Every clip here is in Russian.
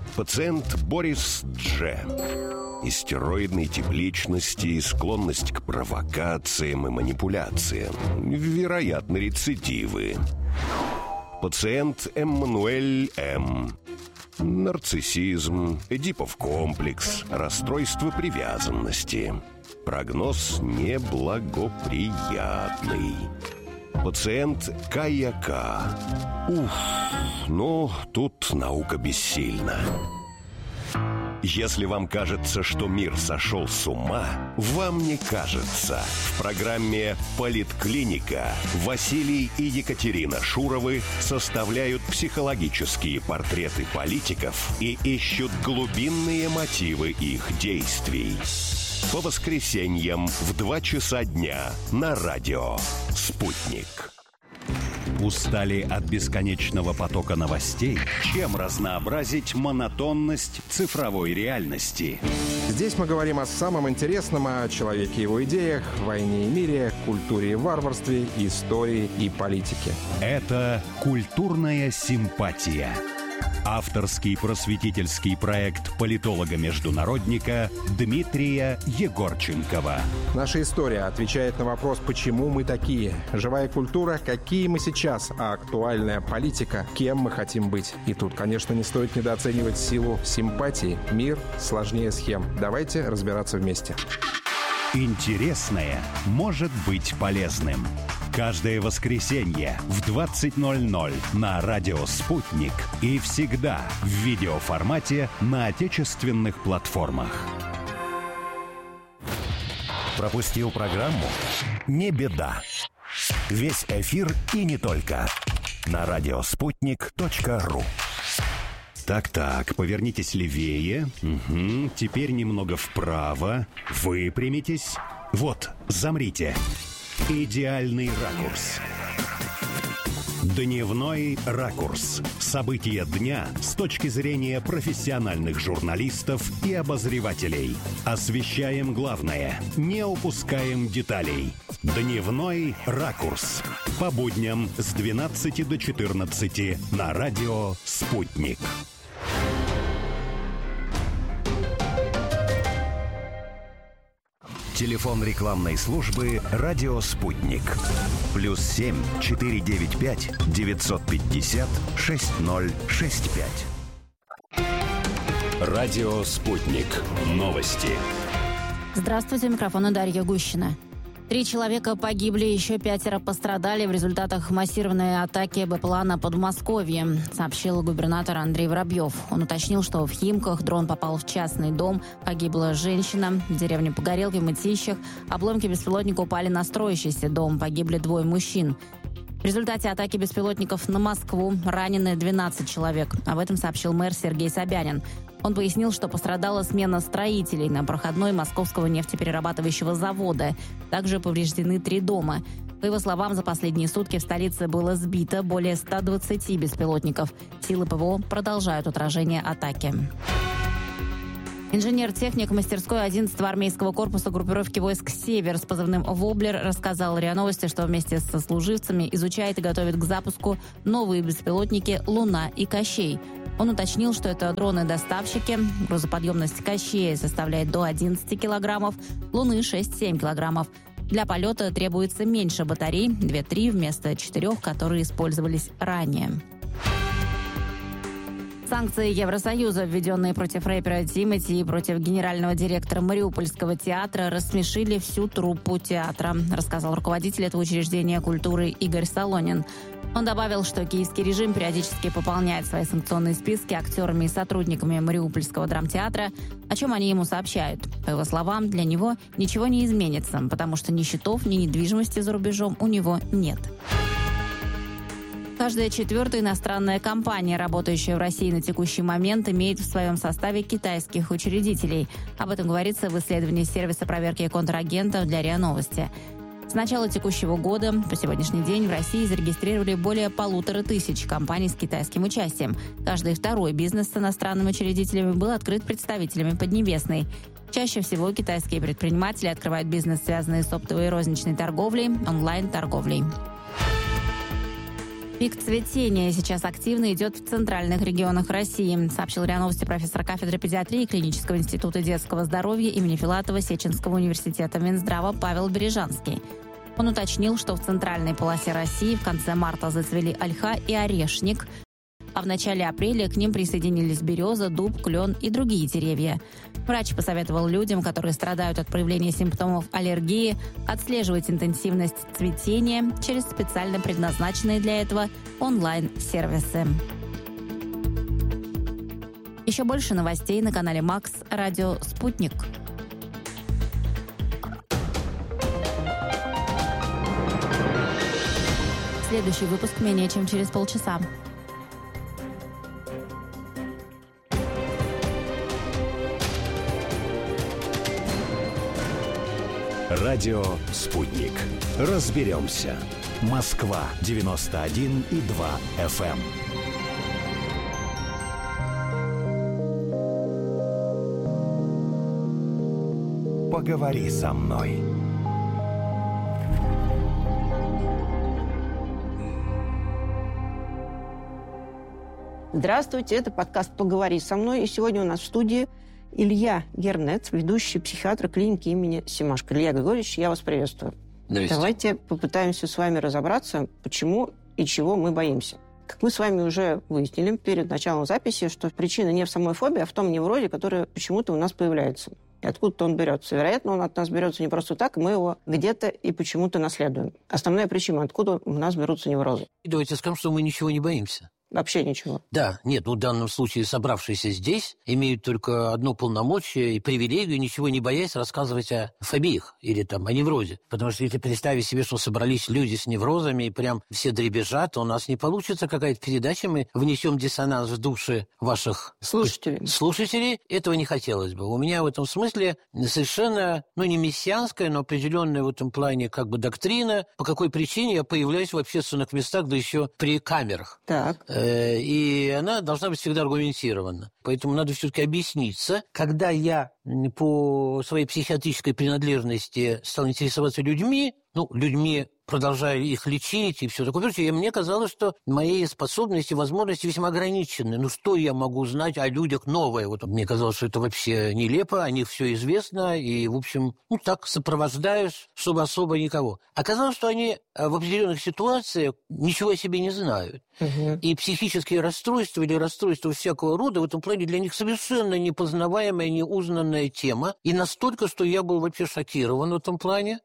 Пациент Борис Дж. Истероидной тип личности, склонность к провокациям и манипуляциям. Вероятно, рецидивы. Пациент Эммануэль М. Нарциссизм, Эдипов комплекс, расстройство привязанности. Прогноз неблагоприятный. Пациент Кая К. Тут наука бессильна. Если вам кажется, что мир сошел с ума, вам не кажется. В программе «Политклиника» Василий и Екатерина Шуровы составляют психологические портреты политиков и ищут глубинные мотивы их действий. По воскресеньям в 2 часа дня на радио «Спутник». Устали от бесконечного потока новостей? Чем разнообразить монотонность цифровой реальности? Здесь мы говорим о самом интересном, о человеке и его идеях, войне и мире, культуре и варварстве, истории и политике. Это «Культурная симпатия». Авторский просветительский проект политолога-международника Дмитрия Егорченкова. Наша история отвечает на вопрос, почему мы такие. Живая культура, какие мы сейчас, а актуальная политика, кем мы хотим быть. И тут, конечно, не стоит недооценивать силу симпатии. Мир сложнее схем. Давайте разбираться вместе. Интересное может быть полезным. Каждое воскресенье в 20:00 на радио «Спутник» и всегда в видеоформате на отечественных платформах. Пропустил программу? Не беда. Весь эфир и не только на радиоспутник.ру. Так, повернитесь левее. Угу. Теперь немного вправо. Выпрямитесь. Вот, замрите. Идеальный ракурс. Дневной ракурс. События дня с точки зрения профессиональных журналистов и обозревателей. Освещаем главное, не упускаем деталей. Дневной ракурс. По будням с 12 до 14 на радио «Спутник». Телефон рекламной службы «Радио Спутник». +7 495 950 6065. Радио Спутник. Новости. Здравствуйте, у микрофона Дарья Гущина. 3 человека погибли, еще 5 пострадали в результатах массированной атаки БПЛА на Подмосковье, сообщил губернатор Андрей Воробьев. Он уточнил, что в Химках дрон попал в частный дом, погибла женщина. В деревне Погорелки в Мытищах обломки беспилотника упали на строящийся дом, погибли 2 мужчин. В результате атаки беспилотников на Москву ранены 12 человек. Об этом сообщил мэр Сергей Собянин. Он пояснил, что пострадала смена строителей на проходной Московского нефтеперерабатывающего завода. Также повреждены 3 дома. По его словам, за последние сутки в столице было сбито более 120 беспилотников. Силы ПВО продолжают отражение атаки. Инженер-техник мастерской 11-го армейского корпуса группировки войск «Север» с позывным «Воблер» рассказал РИА Новости, что вместе со сослуживцами изучает и готовит к запуску новые беспилотники «Луна» и «Кощей». Он уточнил, что это дроны-доставщики. Грузоподъемность «Кощея» составляет до 11 килограммов, «Луны» — 6-7 килограммов. Для полета требуется меньше батарей, 2-3 вместо 4, которые использовались ранее. Санкции Евросоюза, введенные против рэпера Тимати и против генерального директора Мариупольского театра, рассмешили всю труппу театра, рассказал руководитель этого учреждения культуры Игорь Солонин. Он добавил, что киевский режим периодически пополняет свои санкционные списки актерами и сотрудниками Мариупольского драмтеатра, о чем они ему сообщают. По его словам, для него ничего не изменится, потому что ни счетов, ни недвижимости за рубежом у него нет. Каждая 4-я иностранная компания, работающая в России на текущий момент, имеет в своем составе китайских учредителей. Об этом говорится в исследовании сервиса проверки контрагентов для РИА Новости. С начала текущего года по сегодняшний день в России зарегистрировали более 1500 компаний с китайским участием. Каждый 2-й бизнес с иностранными учредителями был открыт представителями Поднебесной. Чаще всего китайские предприниматели открывают бизнес, связанный с оптовой и розничной торговлей, онлайн-торговлей. Пик цветения сейчас активно идет в центральных регионах России, сообщил РИА Новости профессор кафедры педиатрии Клинического института детского здоровья имени Филатова Сеченского университета Минздрава Павел Бережанский. Он уточнил, что в центральной полосе России в конце марта зацвели ольха и орешник, а в начале апреля к ним присоединились береза, дуб, клен и другие деревья. Врач посоветовал людям, которые страдают от проявления симптомов аллергии, отслеживать интенсивность цветения через специально предназначенные для этого онлайн-сервисы. Еще больше новостей на канале Макс, радио «Спутник». Следующий выпуск менее чем через полчаса. Радио «Спутник». Разберемся. Москва, 91,2 FM. Поговори со мной. Здравствуйте, это подкаст «Поговори со мной». И сегодня у нас в студии Илья Гернец, ведущий психиатр клиники имени Семашко. Илья Григорьевич, я вас приветствую. Давайте попытаемся с вами разобраться, почему и чего мы боимся. Как мы с вами уже выяснили перед началом записи, что причина не в самой фобии, а в том неврозе, который почему-то у нас появляется. И откуда-то он берется. Вероятно, он от нас берется не просто так, мы его где-то и почему-то наследуем. Основная причина, откуда у нас берутся неврозы. Давайте скажем, что мы ничего не боимся. Вообще ничего. Да, нет, в данном случае собравшиеся здесь имеют только одно полномочие и привилегию, ничего не боясь, рассказывать о фобиях или там о неврозе. Потому что если представить себе, что собрались люди с неврозами и прям все дребезжат, то у нас не получится какая-то передача, мы внесем диссонанс в души ваших слушателей. Этого не хотелось бы. У меня в этом смысле совершенно, не мессианская, но определенная в этом плане как бы доктрина, по какой причине я появляюсь в общественных местах, да еще при камерах. Так. И она должна быть всегда аргументирована. Поэтому надо все-таки объясниться. Когда я по своей психиатрической принадлежности стал интересоваться людьми, продолжая их лечить и все такое прочее, и мне казалось, что мои способности, возможности весьма ограничены. Что я могу знать о людях новое? Мне казалось, что это вообще нелепо, о них все известно, и, в общем, так сопровождаешь, чтобы особо никого. Оказалось, что они в определенных ситуациях ничего о себе не знают. И психические расстройства или расстройства всякого рода в этом плане для них совершенно непознаваемая, неузнанная тема. И настолько, что я был вообще шокирован в этом плане.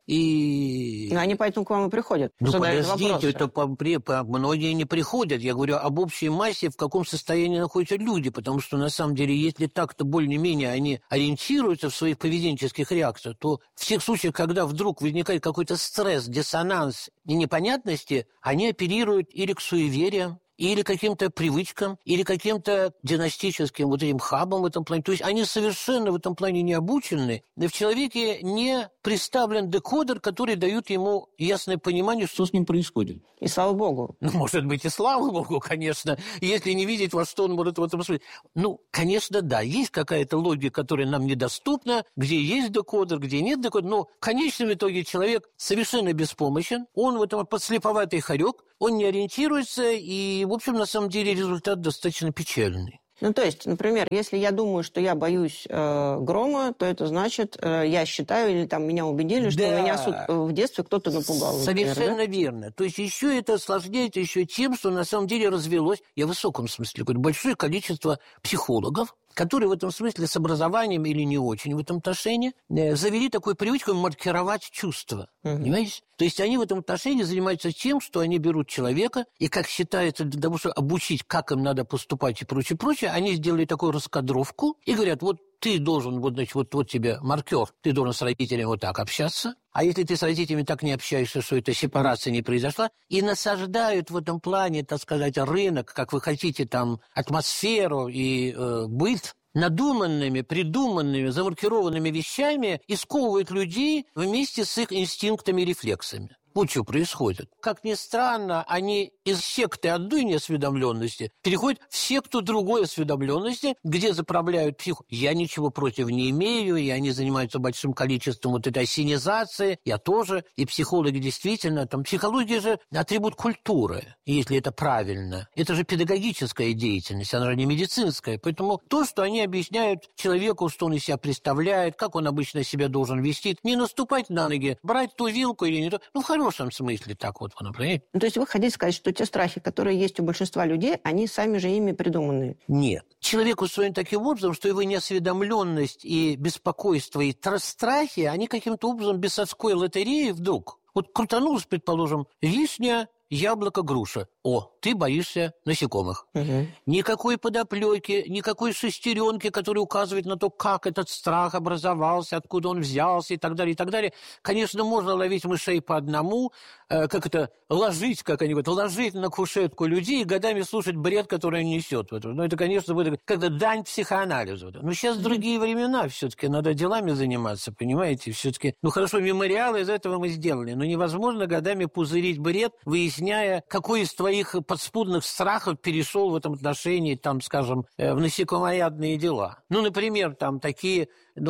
И они поэтому к вам и приходят. Подождите, это многие не приходят. Я говорю об общей массе, в каком состоянии находятся люди. Потому что, на самом деле, если так-то более-менее они ориентируются в своих поведенческих реакциях, то в тех случаях, когда вдруг возникает какой-то стресс, диссонанс и непонятности, они апеллируют или к суевериям, или каким-то привычкам, или каким-то династическим этим хабам в этом плане. То есть они совершенно в этом плане не обучены. В человеке не представлен декодер, который дает ему ясное понимание, что с ним происходит. И слава богу. Может быть, и слава богу, конечно, если не видеть, во что он может в этом смысле. Конечно, да, есть какая-то логика, которая нам недоступна, где есть декодер, где нет декодера, но в конечном итоге человек совершенно беспомощен, он в этом подслеповатый хорек, он не ориентируется, и, в общем, на самом деле результат достаточно печальный. То есть, например, если я думаю, что я боюсь грома, то это значит, я считаю, или меня убедили, что меня в детстве кто-то напугал. Совершенно верно. То есть еще это осложняется еще тем, что на самом деле развелось, я в высоком смысле говорю, большое количество психологов, которые в этом смысле с образованием или не очень в этом отношении завели такую привычку маркировать чувства. Понимаете? То есть они в этом отношении занимаются тем, что они берут человека, и, как считается, для того, чтобы обучить, как им надо поступать и прочее, они сделали такую раскадровку и говорят, ты должен, вот тебе маркер, ты должен с родителями вот так общаться, а если ты с родителями так не общаешься, что эта сепарация не произошла, и насаждают в этом плане, так сказать, рынок, как вы хотите, атмосферу и быт, надуманными, придуманными, замаркированными вещами и сковывают людей вместе с их инстинктами и рефлексами. Вот что происходит. Как ни странно, они из секты одной неосведомленности переходят в секту другой осведомленности, где заправляют психологи. Я ничего против не имею, и они занимаются большим количеством вот этой осенизации. Я тоже. И психологи действительно, там, психология же атрибут культуры, если это правильно. Это же педагогическая деятельность, она же не медицинская. Поэтому то, что они объясняют человеку, что он из себя представляет, как он обычно себя должен вести, не наступать на ноги, брать ту вилку или не то. Ну, в хорошем смысле так вот, например. Ну, то есть вы хотите сказать, что те страхи, которые есть у большинства людей, они сами же ими придуманы? Нет. Человек устроен таким образом, что его неосведомленность и беспокойство, и страхи, они каким-то образом без адской лотереи вдруг. Вот крутанулась, предположим, вишня, яблоко, груша. О, ты боишься насекомых. Угу. Никакой подоплеки, никакой шестеренки, которая указывает на то, как этот страх образовался, откуда он взялся и так далее, и так далее. Конечно, можно ловить мышей по одному, ложить, как они говорят, ложить на кушетку людей и годами слушать бред, который он несет. Но это, конечно, будет как-то дань психоанализу. Но сейчас другие времена все-таки, надо делами заниматься, понимаете? Все-таки, хорошо, мемориалы из этого мы сделали, но невозможно годами пузырить бред, выясняя, какой из твоих подспудных страхов перешел в этом отношении, там, скажем, в насекомоядные дела. Например, там такие,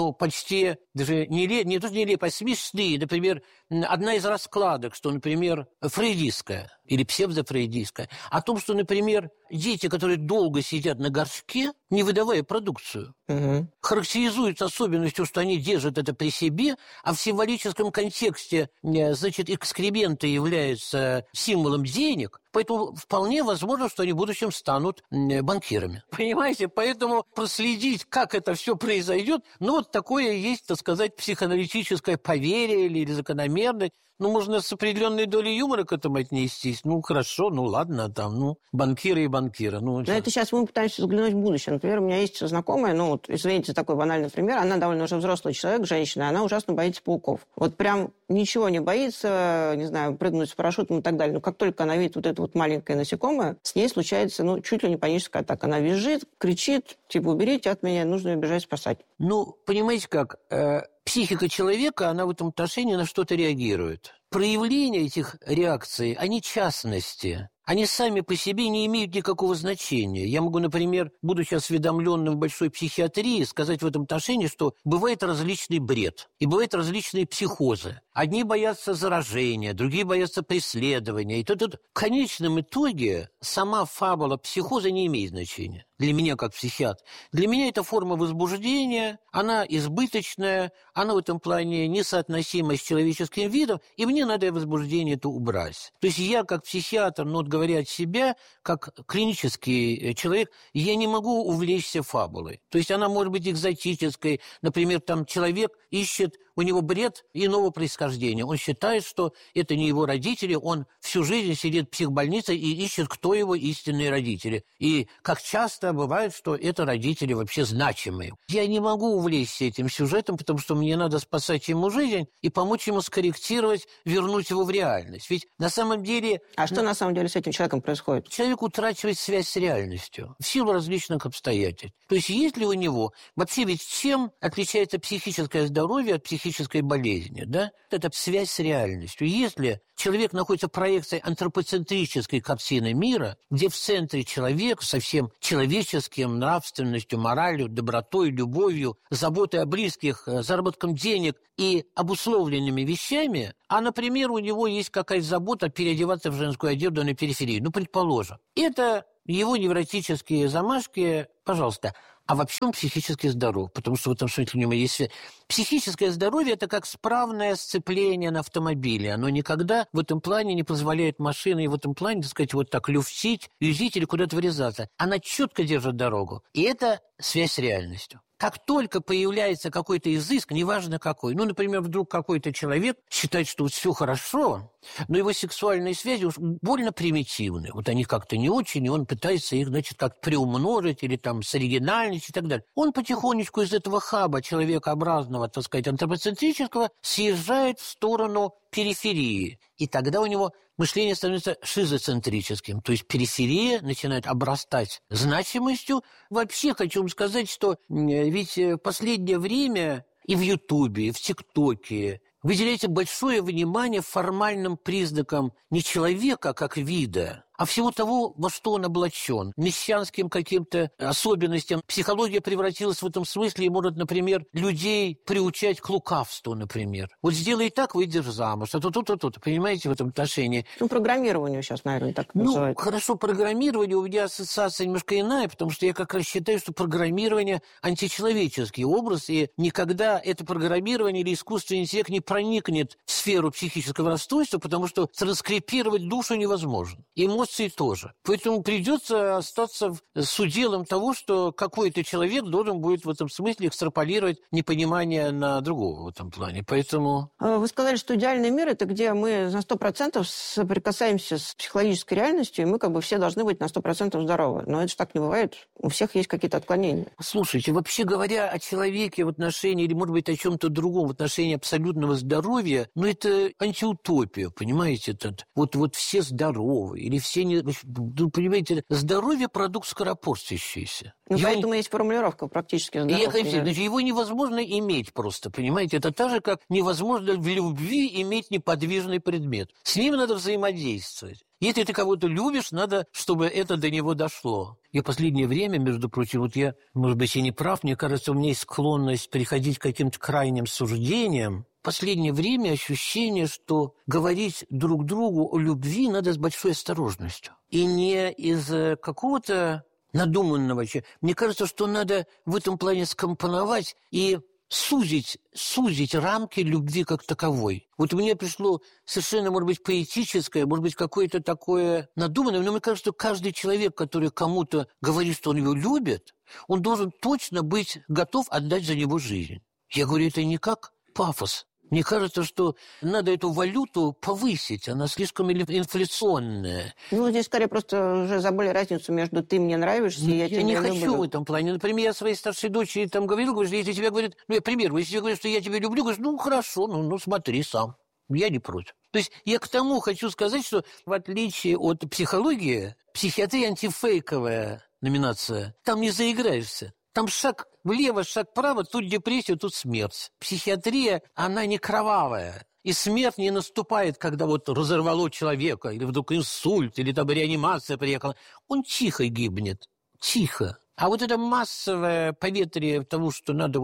почти даже не то, что нелепо, а смешные. Например, одна из раскладок, что, например, фрейдистская или псевдофрейдистская, о том, что, например, дети, которые долго сидят на горшке, не выдавая продукцию, характеризуются особенностью, что они держат это при себе, а в символическом контексте, значит, экскременты являются символом денег, поэтому вполне возможно, что они в будущем станут банкирами. Понимаете? Поэтому проследить, как это все произойдет, вот такое есть, так сказать, психоаналитическое поверье или закономерность. Можно с определенной долей юмора к этому отнестись. Хорошо, ладно, там, банкиры и банкиры. Но это сейчас мы пытаемся взглянуть в будущее. Например, у меня есть знакомая, извините, такой банальный пример, она довольно уже взрослый человек, женщина, она ужасно боится пауков. Вот прям ничего не боится, не знаю, прыгнуть с парашютом и так далее. Но как только она видит вот это вот маленькое насекомое, с ней случается, чуть ли не паническая атака. Она визжит, кричит, уберите от меня, нужно ее бежать спасать. Понимаете как, психика человека, она в этом отношении на что-то реагирует. Проявления этих реакций, они частности. Они сами по себе не имеют никакого значения. Я могу, например, будучи осведомленным в большой психиатрии, сказать в этом отношении, что бывает различный бред и бывают различные психозы. Одни боятся заражения, другие боятся преследования. И тут в конечном итоге сама фабула психоза не имеет значения. Для меня как психиатр. Для меня это форма возбуждения, она избыточная, она в этом плане несоотносима с человеческим видом, и мне надо возбуждение это убрать. То есть я как психиатр, говоря от себя, как клинический человек, я не могу увлечься фабулой. То есть она может быть экзотической. Например, там человек ищет, у него бред иного происхождения. Он считает, что это не его родители, он всю жизнь сидит в психбольнице и ищет, кто его истинные родители. И как часто бывает, что это родители вообще значимые. Я не могу увлечься этим сюжетом, потому что мне надо спасать ему жизнь и помочь ему скорректировать, вернуть его в реальность. Ведь на самом деле... А что на самом деле с этим человеком происходит? Человек утрачивает связь с реальностью в силу различных обстоятельств. То есть есть ли у него... Вообще ведь чем отличается психическое здоровье от психической болезни? Да? Это связь с реальностью. Если человек находится в проекции антропоцентрической картины мира, где в центре человек со всем человеческим, нравственностью, моралью, добротой, любовью, заботой о близких, заработком денег и обусловленными вещами, а, например, у него есть какая-то забота переодеваться в женскую одежду на периферии, предположим. Это его невротические замашки, пожалуйста. А вообще он психически здоров, потому что в этом смысле у него есть... Психическое здоровье – это как справное сцепление на автомобиле. Оно никогда в этом плане не позволяет машине в этом плане, так сказать, вот так люфтить, юзить или куда-то врезаться. Она четко держит дорогу. И это связь с реальностью. Как только появляется какой-то изыск, неважно какой, например, вдруг какой-то человек считает, что все хорошо, но его сексуальные связи уж больно примитивны. Вот они как-то не очень, и он пытается их, как-то приумножить или там соригинальничать и так далее. Он потихонечку из этого хаба человекообразного, так сказать, антропоцентрического съезжает в сторону периферии. И тогда у него мышление становится шизоцентрическим. То есть периферия начинает обрастать значимостью. Вообще хочу вам сказать, что ведь в последнее время и в Ютубе, и в ТикТоке, вы уделяете большое внимание формальным признакам не человека как вида, а всего того, во что он облачен, мещанским каким-то особенностям. Психология превратилась в этом смысле и может, например, людей приучать к лукавству, например. Вот сделай так, выйдешь замуж, а то, понимаете, в этом отношении. Программированию сейчас, наверное, так называют. Хорошо, программирование, у меня ассоциация немножко иная, потому что я как раз считаю, что программирование античеловеческий образ, и никогда это программирование или искусственный интеллект не проникнет в сферу психического расстройства, потому что транскрипировать душу невозможно. Эмоции тоже. Поэтому придется остаться с уделом того, что какой-то человек должен будет в этом смысле экстраполировать непонимание на другого в этом плане. Поэтому... Вы сказали, что идеальный мир – это где мы на 100% соприкасаемся с психологической реальностью, и мы как бы все должны быть на 100% здоровы. Но это же так не бывает. У всех есть какие-то отклонения. Слушайте, вообще говоря о человеке в отношении, или, может быть, о чем-то другом в отношении абсолютного здоровья, это антиутопия, понимаете? Вот все здоровы, или все не... Понимаете, здоровье – продукт скоропортящийся. Поэтому есть формулировка практически здоровья. Его невозможно иметь просто, понимаете? Это так же, как невозможно в любви иметь неподвижный предмет. С ним надо взаимодействовать. Если ты кого-то любишь, надо, чтобы это до него дошло. И в последнее время, между прочим, я, может быть, и не прав, мне кажется, у меня есть склонность переходить к каким-то крайним суждениям. В последнее время ощущение, что говорить друг другу о любви надо с большой осторожностью. И не из какого-то надуманного. Мне кажется, что надо в этом плане скомпоновать и сузить рамки любви как таковой. Вот мне пришло совершенно, может быть, поэтическое, может быть, какое-то такое надуманное, но мне кажется, что каждый человек, который кому-то говорит, что он его любит, он должен точно быть готов отдать за него жизнь. Я говорю, это не как пафос. Мне кажется, что надо эту валюту повысить, она слишком инфляционная. Здесь скорее просто уже забыли разницу между «ты мне нравишься» и «я тебя люблю». Я не хочу в этом плане. Например, я своей старшей дочери говорил, если тебе говорят, если тебе говорят, что я тебя люблю, говоришь, хорошо, смотри сам, я не против. То есть я к тому хочу сказать, что в отличие от психологии, психиатрия антифейковая номинация, там не заиграешься. Там шаг влево, шаг вправо, тут депрессия, тут смерть. Психиатрия, она не кровавая. И смерть не наступает, когда разорвало человека, или вдруг инсульт, или реанимация приехала. Он тихо гибнет. Тихо. А это массовое поветрие того, что надо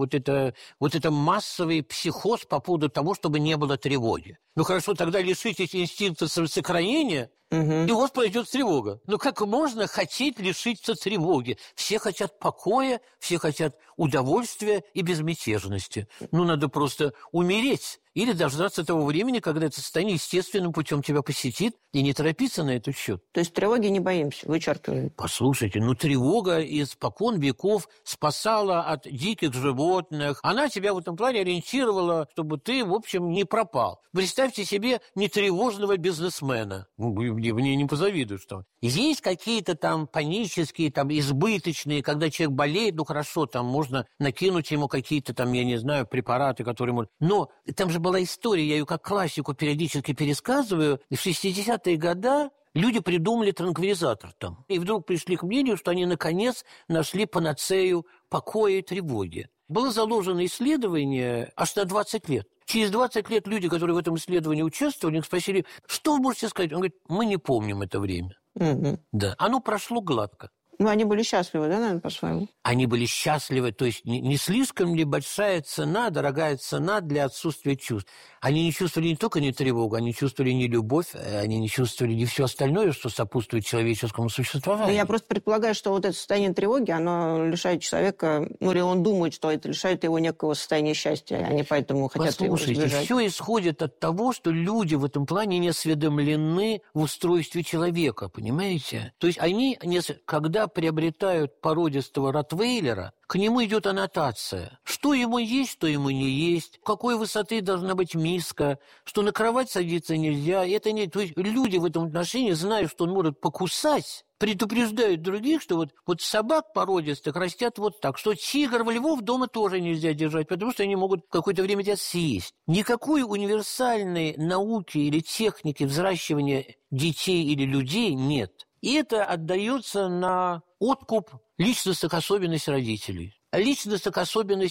это массовый психоз по поводу того, чтобы не было тревоги. Хорошо, тогда лишитесь инстинкта сохранения, и у вас пойдет тревога. Как можно хотеть лишиться тревоги? Все хотят покоя, все хотят удовольствия и безмятежности. Надо просто умереть или дождаться того времени, когда это состояние естественным путем тебя посетит, и не торопиться на этот счет. То есть тревоги не боимся, вычеркиваем. Послушайте, тревога испокон веков спасала от диких животных. Она тебя в этом плане ориентировала, чтобы ты, в общем, не пропал. Представьте себе нетревожного бизнесмена. Мне не позавидуешь там. Есть какие-то панические, избыточные, когда человек болеет, хорошо, можно накинуть ему какие-то я не знаю, препараты, которые можно... Но там же была история, я ее как классику периодически пересказываю. В 60-е годы люди придумали транквилизатор там. И вдруг пришли к мнению, что они наконец нашли панацею покоя и тревоги. Было заложено исследование аж на 20 лет. Через 20 лет люди, которые в этом исследовании участвовали, их спросили, что вы можете сказать? Он говорит, мы не помним это время. Да, оно прошло гладко. Они были счастливы, да, наверное, по-своему? Они были счастливы, то есть не слишком ли большая цена, дорогая цена для отсутствия чувств. Они не чувствовали не только не тревогу, они чувствовали не любовь, они не чувствовали не все остальное, что сопутствует человеческому существованию. Я просто предполагаю, что это состояние тревоги, оно лишает человека, или он думает, что это лишает его некого состояния счастья, они поэтому хотят его избежать. Послушайте, все исходит от того, что люди в этом плане не осведомлены в устройстве человека, понимаете? То есть они, когда приобретают породистого ротвейлера, к нему идет аннотация. Что ему есть, что ему не есть, какой высоты должна быть миска, что на кровать садиться нельзя. Это не... То есть люди в этом отношении, зная, что он может покусать, предупреждают других, что собак породистых растят так, что тигр, львов дома тоже нельзя держать, потому что они могут какое-то время тебя съесть. Никакой универсальной науки или техники взращивания детей или людей нет. И это отдается на откуп личностных особенностей родителей. Личностных особенностей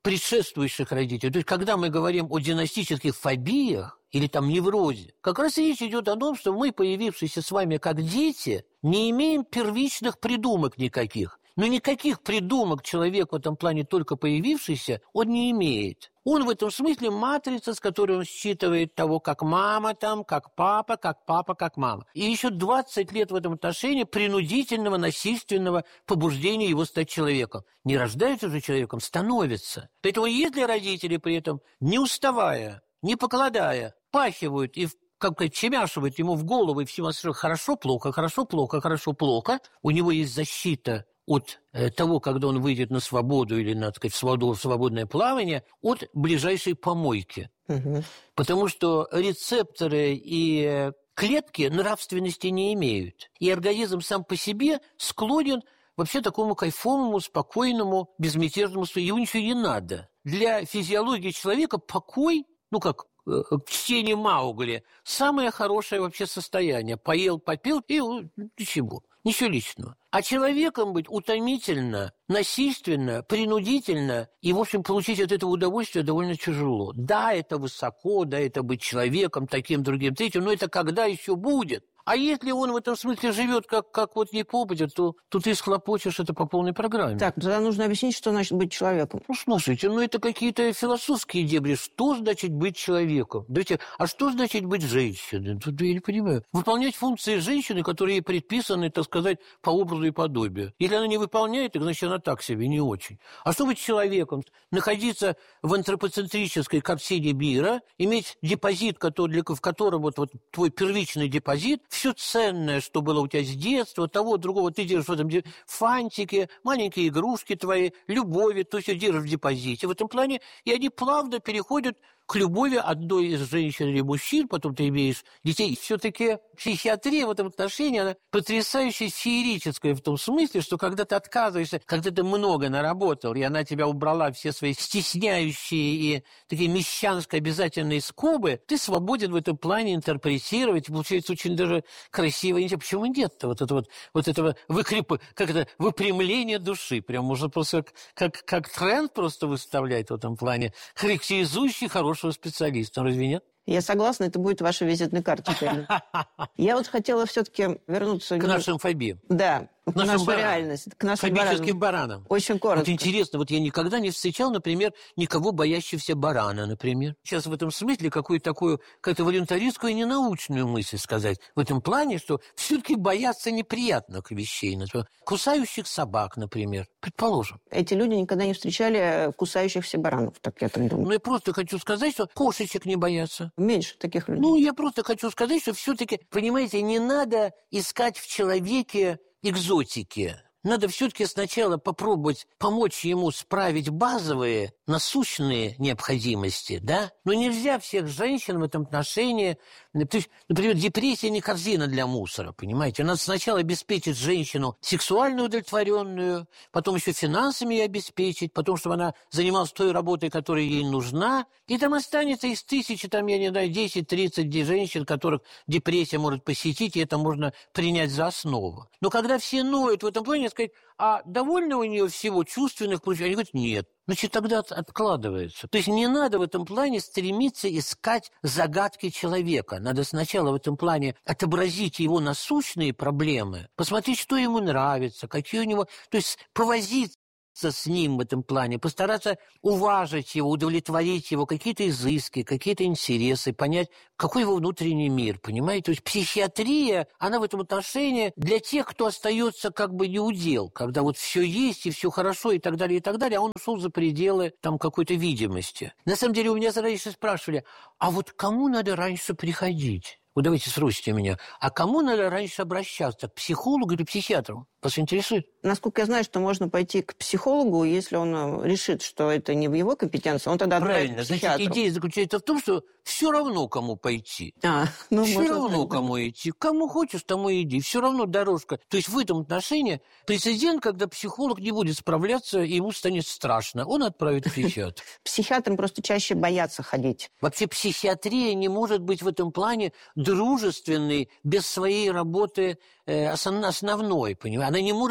предшествующих родителей. То есть, когда мы говорим о династических фобиях или там неврозе, как раз речь идет о том, что мы, появившиеся с вами как дети, не имеем первичных придумок никаких. Но никаких придумок человек в этом плане только появившийся, он не имеет. Он в этом смысле матрица, с которой он считывает того, как мама там, как папа, как мама. И еще 20 лет в этом отношении принудительного, насильственного побуждения его стать человеком. Не рождается же человеком, становится. Поэтому если родители при этом, не уставая, не покладая, пахивают и чемяшивают ему в голову и всему хорошо, плохо, хорошо, плохо, хорошо, плохо, у него есть защита от того, когда он выйдет на свободу или, надо сказать, в свободное плавание, от ближайшей помойки. Угу. Потому что рецепторы и клетки нравственности не имеют. И организм сам по себе склонен вообще такому кайфовому, спокойному, безмятежному, ему ничего не надо. Для физиологии человека покой, как чтение Маугли, самое хорошее вообще состояние. Поел, попил и ничего. Ничего личного. А человеком быть утомительно, насильственно, принудительно, и, в общем, получить от этого удовольствие довольно тяжело. Да, это высоко, да, это быть человеком, таким, другим, третьим, но это когда еще будет? А если он в этом смысле живет как вот не попадет, то ты схлопочешь это по полной программе. Так, тогда нужно объяснить, что значит быть человеком. Слушайте, это какие-то философские дебри. Что значит быть человеком? А что значит быть женщиной? Тут я не понимаю. Выполнять функции женщины, которые ей предписаны, так сказать, по образу и подобию. Если она не выполняет, так значит она так себе, не очень. А что быть человеком? Находиться в антропоцентрической картине мира, иметь депозит, в котором вот твой первичный депозит, все ценное, что было у тебя с детства, того, другого, ты держишь в этом фантике, маленькие игрушки твои, любови, то все держишь в депозите. В этом плане и они плавно переходят к любови одной из женщин или мужчин, потом ты имеешь детей. Все-таки психиатрия в этом отношении, она потрясающе феерическая в том смысле, что когда ты отказываешься, когда ты много наработал, и она тебя убрала все свои стесняющие и такие мещанско обязательные скобы, ты свободен в этом плане интерпретировать, получается очень даже красиво. Почему нет-то этого выпрямления души? Прям можно просто как тренд просто выставлять в этом плане, характеризующий хорошего специалиста, разве нет? Я согласна, это будет вашей визитной карточкой. Я хотела все-таки вернуться... К нашим фобиям. Да, к нашей реальности. К нашим фобическим баранам. Очень коротко. Интересно, я никогда не встречал, например, никого боящегося барана, например. Сейчас в этом смысле какую-то волюнтаристскую и ненаучную мысль сказать. В этом плане, что все-таки бояться неприятных вещей. Например, кусающих собак, например. Предположим. Эти люди никогда не встречали кусающихся баранов, так я так думаю. Я просто хочу сказать, что кошечек не боятся. Меньше таких людей. Я просто хочу сказать, что все-таки, понимаете, не надо искать в человеке экзотики. Надо все-таки сначала попробовать помочь ему справить базовые, насущные необходимости, да? Но нельзя всех женщин в этом отношении... То есть, например, депрессия не корзина для мусора, понимаете? Надо сначала обеспечить женщину сексуально удовлетворенную, потом еще финансами ее обеспечить, потом, чтобы она занималась той работой, которая ей нужна, и там останется из 1000, 10-30 женщин, которых депрессия может посетить, и это можно принять за основу. Но когда все ноют в этом плане, сказать, а довольно у нее всего чувственных случаев? Они говорят, нет. Значит, тогда откладывается. То есть не надо в этом плане стремиться искать загадки человека. Надо сначала в этом плане отобразить его насущные проблемы, посмотреть, что ему нравится, какие у него... То есть повозиться с ним в этом плане, постараться уважить его, удовлетворить его, какие-то изыски, какие-то интересы, понять, какой его внутренний мир, понимаете? То есть психиатрия, она в этом отношении для тех, кто остается неудел, когда все есть и все хорошо и так далее, а он ушел за пределы какой-то видимости. На самом деле у меня раньше спрашивали, а кому надо раньше приходить? Давайте спросите меня, а кому надо раньше обращаться, к психологу или психиатру? Вас интересует? Насколько я знаю, что можно пойти к психологу, если он решит, что это не в его компетенции, он тогда отправит к психиатру. Значит, идея заключается в том, что все равно кому пойти. Все равно кому идти. Кому хочешь, тому иди. Все равно дорожка. То есть в этом отношении прецедент, когда психолог не будет справляться, и ему станет страшно, он отправит к психиатру. Психиатрам просто чаще боятся ходить. Вообще психиатрия не может быть в этом плане дружественной без своей работы основной, понимаете? Она не может быть дружественной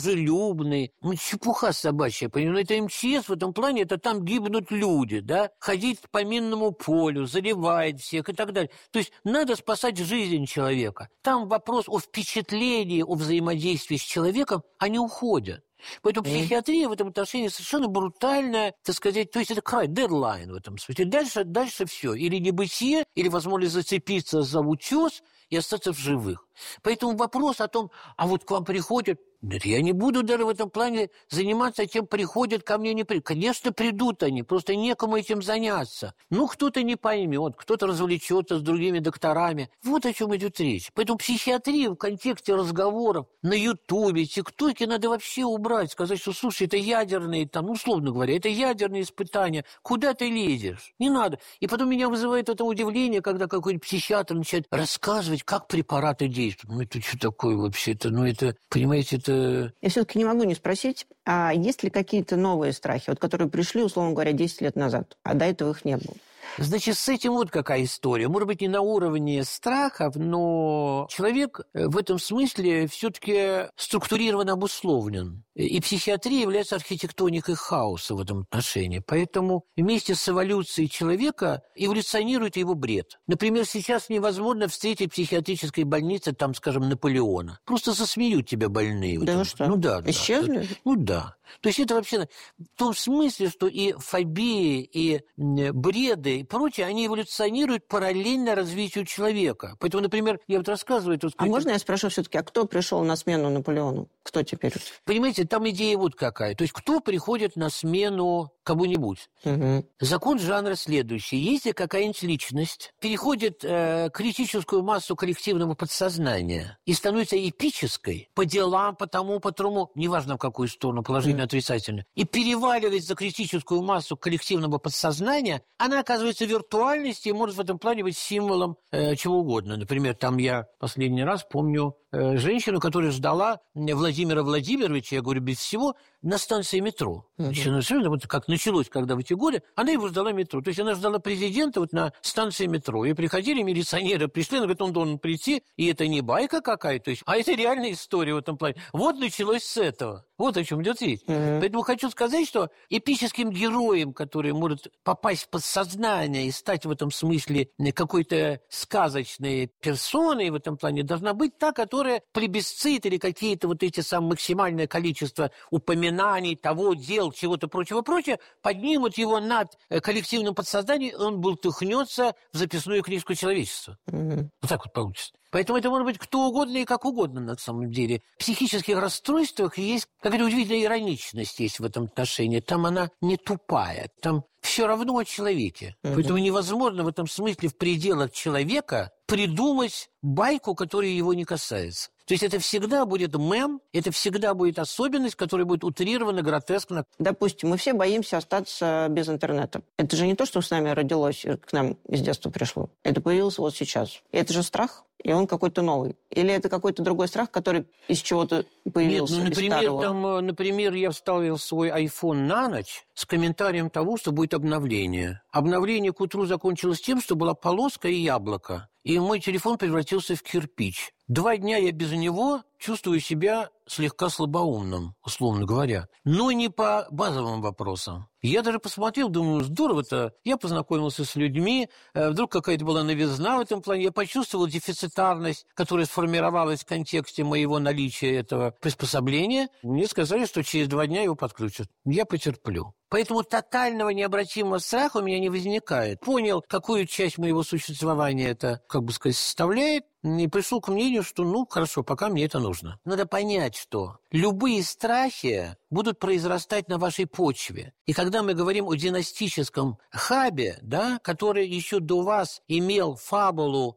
дружелюбный. Ну, чепуха собачья, понимаете? Это МЧС в этом плане, это там гибнут люди, да? Ходить по минному полю, заливает всех и так далее. То есть надо спасать жизнь человека. Там вопрос о впечатлении, о взаимодействии с человеком, они уходят. Поэтому психиатрия в этом отношении совершенно брутальная, так сказать, то есть это край, дедлайн в этом смысле. Дальше все. Или небытие, или возможность зацепиться за утес и остаться в живых. Поэтому вопрос о том, а вот к вам приходят, нет, я не буду даже в этом плане заниматься тем, приходят ко мне, не приходят. Конечно, придут они, просто некому этим заняться. Ну, кто-то не поймет, кто-то развлечется с другими докторами. Вот о чем идет речь. Поэтому психиатрию в контексте разговоров на Ютубе, ТикТоке надо вообще убрать, сказать, что, слушай, это ядерные, там, условно говоря, это ядерные испытания. Куда ты лезешь? Не надо. И потом меня вызывает это удивление, когда какой-нибудь психиатр начинает рассказывать, как препараты действуют. Ну, это что такое вообще-то? Ну, это, понимаете, это... Я все-таки не могу не спросить, а есть ли какие-то новые страхи, вот, которые пришли, условно говоря, 10 лет назад, а до этого их не было? Значит, с этим вот какая история. Может быть, не на уровне страхов, но человек в этом смысле все-таки структурированно обусловлен. И психиатрия является архитектоникой хаоса в этом отношении. Поэтому вместе с эволюцией человека эволюционирует его бред. Например, сейчас невозможно встретить в психиатрической больнице, там, скажем, Наполеона. Просто засмеют тебя больные. Да ну что? Ну да. Исчезли? Ну да. То есть это вообще в том смысле, что и фобии, и бреды, и прочее, они эволюционируют параллельно развитию человека. Поэтому, например, я вот рассказываю... А можно я спрошу все-таки, а кто пришел на смену Наполеону? Кто теперь? Понимаете, там идея вот какая. То есть кто приходит на смену кому-нибудь? Угу. Закон жанра следующий. Если какая-нибудь личность переходит критическую массу коллективного подсознания и становится эпической по делам, по тому, по другому, неважно в какую сторону, положительно, отрицательно, и переваливает за критическую массу коллективного подсознания, она оказывается в виртуальности и может в этом плане быть символом чего угодно. Например, там я последний раз помню женщину, которая ждала Владимира Владимировича, я говорю, без всего, на станции метро. Вот как началось, когда в эти годы, она его ждала метро. То есть она ждала президента вот на станции метро. И приходили милиционеры, пришли, он говорит, он должен прийти, и это не байка какая-то, а это реальная история в этом плане. Вот началось с этого. Вот о чем идет речь. Поэтому хочу сказать, что эпическим героем, который может попасть в подсознание и стать в этом смысле какой-то сказочной персоной в этом плане, должна быть та, которая плебисцит или какие-то вот эти самые максимальное количество упоминаний, того, дел, чего-то прочего, поднимут его над коллективным подсознанием, и он бултыхнется в записную книжку человечества. Вот так вот получится. Поэтому это может быть кто угодно и как угодно на самом деле. В психических расстройствах есть какая-то удивительная ироничность есть в этом отношении. Там она не тупая, там все равно о человеке. Поэтому невозможно в этом смысле в пределах человека придумать байку, которая его не касается. То есть это всегда будет мем, это всегда будет особенность, которая будет утрирована, гротескна. Допустим, мы все боимся остаться без интернета. Это же не то, что с нами родилось, к нам из детства пришло. Это появилось вот сейчас. И это же страх, и он какой-то новый. Или это какой-то другой страх, который из чего-то появился? Нет, например, я вставил свой iPhone на ночь с комментарием того, что будет обновление. Обновление к утру закончилось тем, что была полоска и яблоко. И мой телефон превратился в кирпич. 2 дня я без него чувствую себя слегка слабоумным, условно говоря. Но не по базовым вопросам. Я даже посмотрел, думаю, здорово-то. Я познакомился с людьми, вдруг какая-то была новизна в этом плане. Я почувствовал дефицитарность, которая сформировалась в контексте моего наличия этого приспособления. Мне сказали, что через 2 дня его подключат. Я потерплю. Поэтому тотального необратимого страха у меня не возникает. Понял, какую часть моего существования это, составляет, и пришел к мнению, что, хорошо, пока мне это нужно. Надо понять, что любые страхи будут произрастать на вашей почве. И когда мы говорим о династическом хабе, да, который еще до вас имел фабулу,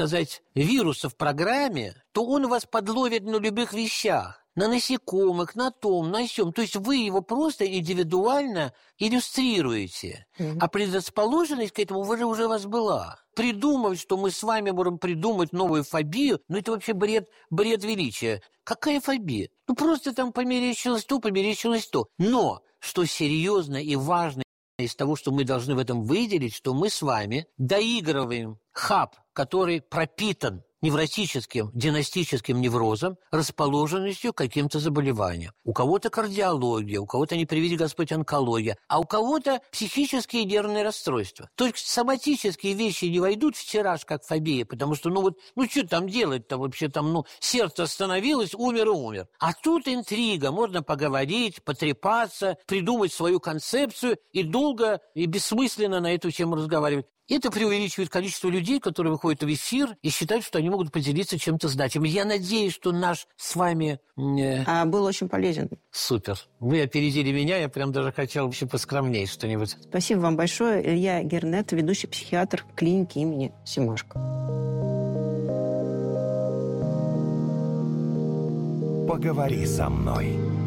вируса в программе, то он вас подловит на любых вещах. На насекомых, на том, на сём. То есть вы его просто индивидуально иллюстрируете. А предрасположенность к этому уже у вас была. Придумать, что мы с вами можем придумать новую фобию, это вообще бред величия. Какая фобия? Просто там померещилось то. Но, что серьезно и важно из того, что мы должны в этом выделить, что мы с вами доигрываем хаб, который пропитан невротическим, династическим неврозом, расположенностью к каким-то заболеваниям. У кого-то кардиология, у кого-то, не приведи Господь, онкология, а у кого-то психические нервные расстройства. То есть соматические вещи не войдут в тираж, как фобия, потому что, что там делать-то вообще, сердце остановилось, умер и умер. А тут интрига, можно поговорить, потрепаться, придумать свою концепцию и долго и бессмысленно на эту тему разговаривать. Это преувеличивает количество людей, которые выходят в эфир и считают, что они могут поделиться чем-то значимым. Я надеюсь, что наш с вами... был очень полезен. Супер. Вы опередили меня, я прям даже хотел еще поскромнее что-нибудь. Спасибо вам большое. Илья Гернет, ведущий психиатр клиники имени Семашко. Поговори со мной.